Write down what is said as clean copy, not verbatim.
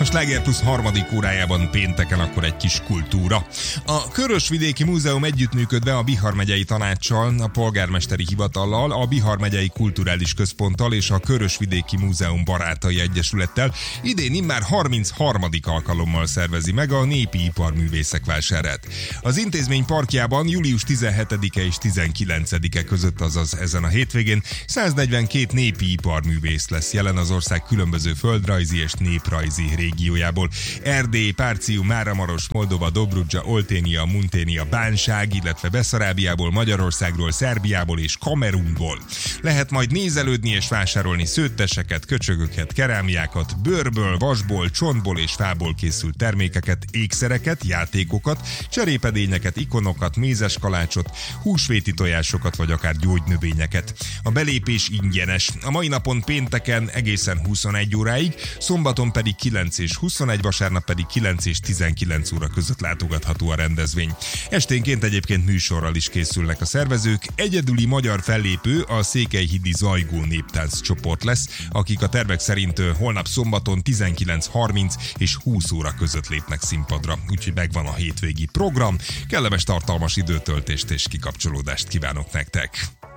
A Sláger Plus harmadik órájában pénteken akkor egy kis kultúra. A Körösvidéki Múzeum együttműködve a Bihar megyei tanácssal, a polgármesteri hivatallal, a Bihar megyei kulturális központtal és a Körösvidéki Múzeum Barátai Egyesülettel idén immár 33. alkalommal szervezi meg a népi iparművészek vásárát. Az intézmény parkjában július 17-e és 19-e között, azaz ezen a hétvégén 142 népi iparművész lesz jelen az ország különböző földrajzi és néprajzi régiójából. Erdély, Párcium, Máramaros, Moldova, Dobrudzsa, Olténia, Munténia, Bánság, illetve Beszarábiából, Magyarországról, Szerbiából és Kamerunból. Lehet majd nézelődni és vásárolni szőtteseket, köcsögöket, kerámiákat, bőrből, vasból, csontból és fából készült termékeket, ékszereket, játékokat, cserépedényeket, ikonokat, mézes kalácsot, húsvéti tojásokat vagy akár gyógynövényeket. A belépés ingyenes. A mai napon pénteken egészen 21 óráig, szombaton pedig 9 és 21, vasárnap pedig 9 és 19 óra között látogatható a rendezvény. Esténként egyébként műsorral is készülnek a szervezők. Egyedüli magyar fellépő a Székelyhidi Zajgó néptánc csoport lesz, akik a tervek szerint holnap szombaton 19:30 és 20 óra között lépnek színpadra. Úgyhogy megvan a hétvégi program. Kellemes tartalmas időtöltést és kikapcsolódást kívánok nektek!